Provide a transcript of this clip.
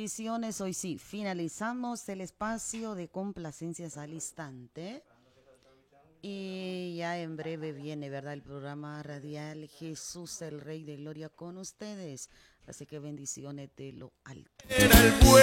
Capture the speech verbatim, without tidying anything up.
bendiciones. Hoy sí, finalizamos el espacio de complacencias al instante. Y ya en breve viene, ¿verdad? El programa radial Jesús el Rey de Gloria con ustedes. Así que bendiciones de lo alto.